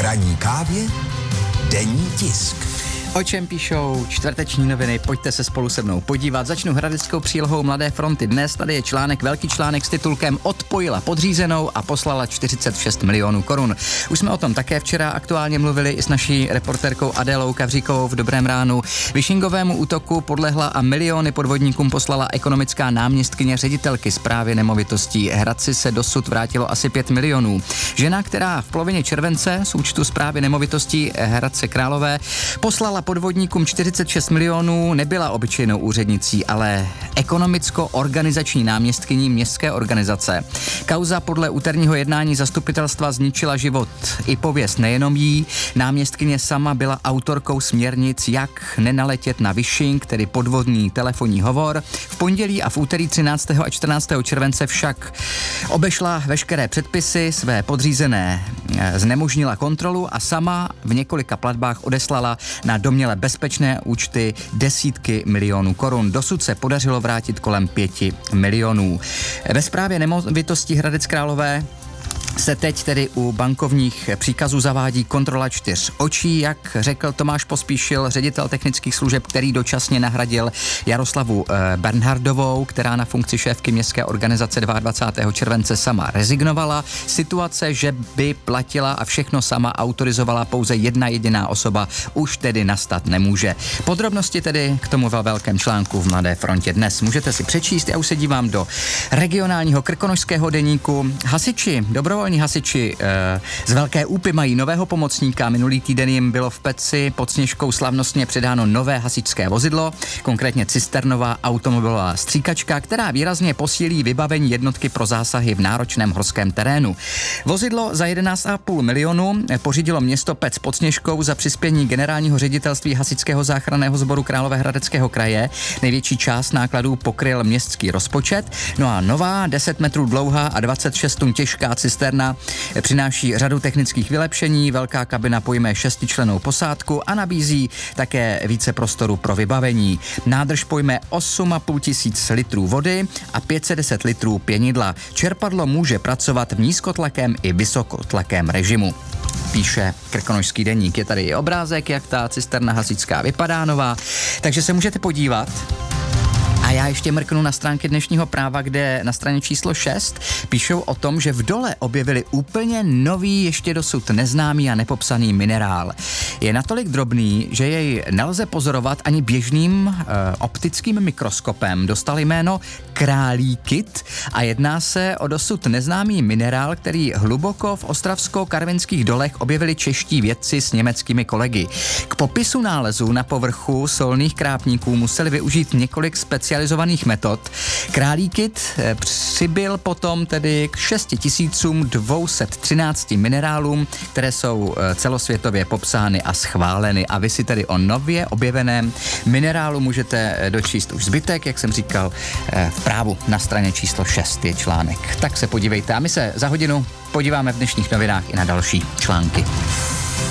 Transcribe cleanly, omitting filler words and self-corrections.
ranní kávě denní tisk. O čem píšou čtvrteční noviny? Pojďte se spolu se mnou podívat. Začnu hradeckou přílohou Mladé fronty. Dnes tady je článek, velký článek s titulkem Odpojila podřízenou a poslala 46 milionů korun. Už jsme o tom také včera aktuálně mluvili i s naší reportérkou Adélou Kavříkovou v Dobrém ránu. Phishingovému útoku podlehla a miliony podvodníkům poslala ekonomická náměstkyně ředitelky Správy nemovitostí. Hradci se dosud vrátilo asi 5 milionů. Žena, která v polovině července z účtu Správy nemovitostí Hradce Králové poslala podvodníkům 46 milionů, nebyla obyčejnou úřednicí, ale ekonomicko-organizační náměstkyní městské organizace. Kauza podle úterního jednání zastupitelstva zničila život i pověst nejenom jí. Náměstkyně sama byla autorkou směrnic, jak nenaletět na phishing, tedy podvodný telefonní hovor. V pondělí a v úterý 13. a 14. července však obešla veškeré předpisy, své podřízené znemožnila kontrolu a sama v několika platbách odeslala na domněle bezpečné účty desítky milionů korun. Dosud se podařilo vrátit kolem 5 milionů. Ve Správě nemovitostí Hradec Králové se teď tedy u bankovních příkazů zavádí kontrola 4 očí, jak řekl Tomáš Pospíšil, ředitel technických služeb, který dočasně nahradil Jaroslavu Bernhardovou, která na funkci šéfky městské organizace 22. července sama rezignovala. Situace, že by platila a všechno sama autorizovala pouze jedna jediná osoba, už tedy nastat nemůže. Podrobnosti tedy k tomu ve velkém článku v Mladé frontě dnes můžete si přečíst. Já už se dívám do regionálního krkonošského deníku. Hasiči, dobrovolní hasiči z Velké Úpy mají nového pomocníka. Minulý týden jim bylo v Peci pod Sněžkou slavnostně předáno nové hasičské vozidlo, konkrétně cisternová automobilová stříkačka, která výrazně posílí vybavení jednotky pro zásahy v náročném horském terénu. Vozidlo za 11,5 milionu pořídilo město Pec pod Sněžkou za přispění generálního ředitelství hasičského záchranného sboru Královéhradeckého kraje. Největší část nákladů pokryl městský rozpočet. No a nová 10 metrů dlouhá a 26 tun těžká cisterna přináší řadu technických vylepšení, velká kabina pojme 6člennou posádku a nabízí také více prostoru pro vybavení. Nádrž pojme 8,5 tisíc litrů vody a 510 litrů pěnidla. Čerpadlo může pracovat v nízkotlakém i vysokotlakém režimu. Píše Krkonošský deník. Je tady i obrázek, jak ta cisterna hasičská vypadá nová, takže se můžete podívat. A já ještě mrknu na stránky dnešního Práva, kde na straně číslo 6 píšou o tom, že v dole objevili úplně nový, ještě dosud neznámý a nepopsaný minerál. Je natolik drobný, že jej nelze pozorovat ani běžným optickým mikroskopem. Dostal jméno králíkit a jedná se o dosud neznámý minerál, který hluboko v ostravsko-karvinských dolech objevili čeští vědci s německými kolegy. K popisu nálezu na povrchu solných krápníků museli využít několik specializovaných metod. Králíkit přibyl potom tedy k 6213 minerálům, které jsou celosvětově popsány a schváleny. A vy si tedy o nově objeveném minerálu můžete dočíst už zbytek, jak jsem říkal, v Právu na straně číslo 6 je článek. Tak se podívejte a my se za hodinu podíváme v dnešních novinách i na další články.